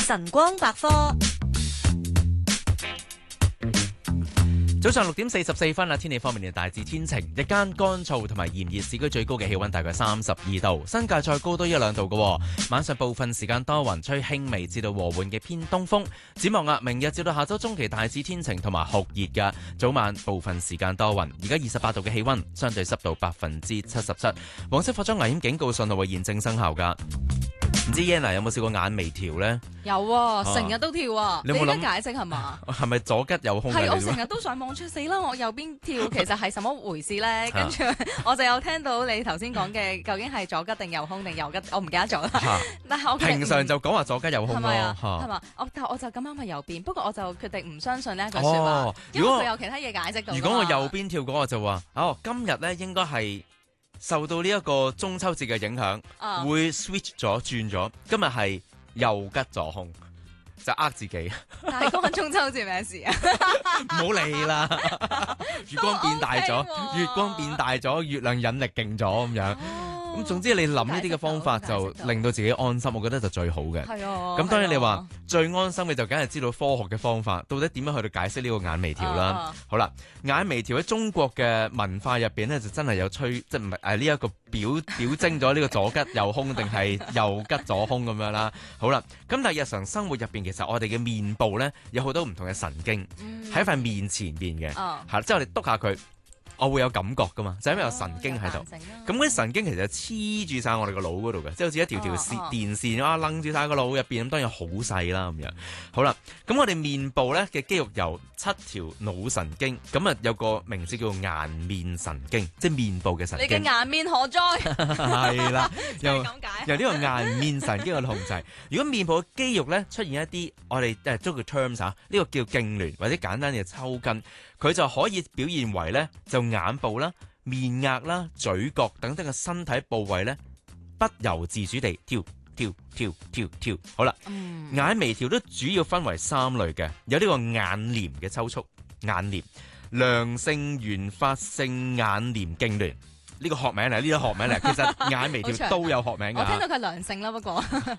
晨光百科。 早上6點44分啦，天氣方面大致天晴，日間乾燥同埋炎熱，市區最高嘅氣溫大概32度，新界再高多1-2度嘅。晚上部分時間多雲，吹輕微至到和緩嘅偏東風。展望明日至到下周中期大致天晴同埋酷熱嘅，早晚部分時間多雲。而家28度嘅氣溫，相對濕度77%，黃色火災危險警告信號會現正生效噶。唔知 Yana 有冇試過眼眉跳呢？ 有成日都跳啊！ 你有冇諗解釋係嘛？ 係咪左吉右兇？ 係我成日都上網出死啦！我右邊跳其實係什麼回事咧？跟住我就有聽到你頭先講嘅，究竟係左吉定右兇定右吉？我唔記得咗啦。但係我平常就講話左吉右兇咯， 係嘛？但我就咁啱係右邊，不過我就決定唔相信呢一句説話，因為佢有其他嘢解釋到。 如果我右邊跳嗰個就話，今日咧應該係受到呢一個中秋節嘅影響，會 switch 咗轉咗，今日係右吉左兇，就呃自己。 但係關中秋節咩事啊？ 唔好理啦，月光變大咗，月光變大咗，月亮引力勁咗咁樣。咁總之你諗呢啲嘅方法就令到自己安心，我覺得就最好嘅。 係啊。 咁當然你話最安心嘅就梗係知道科學嘅方法，到底點樣去到解釋呢個眼眉條啦。好啦，眼眉條喺中國嘅文化入邊咧，就真係有即係唔係呢一個表徵咗呢個左吉右兇定係右吉左兇咁樣啦。好啦，咁但係日常生活入邊，其實我哋嘅面部咧有好多唔同嘅神經喺塊面前邊嘅，係即係我哋篤下佢。我會有感覺噶嘛，就係因為有神經喺度。咁嗰啲神經其實黐住晒我哋個腦嗰度嘅，即係好似一條電線掕住晒個腦入邊。咁當然好細啦咁樣。好啦，咁我哋面部咧嘅肌肉由7條腦神經，咁啊有個名字叫做顏面神經，即係面部嘅神經。 你嘅顏面何在？ 係啦， 由呢個顏面神經去控制。如果面部嘅肌肉咧出現一啲我哋將佢 terms 呢個叫痙攣或者簡單嘅抽筋，佢就可以表現為咧就眼部啦、面額啦、嘴角等等嘅身體部位咧，不由自主地跳。好啦，眼眉條都主要分為3類嘅，有呢個眼簾嘅抽搐、眼簾、良性原發性眼簾痙攣。呢個學名嚟，其實眼眉條都有學名㗎。 我聽到佢良性啦，不過。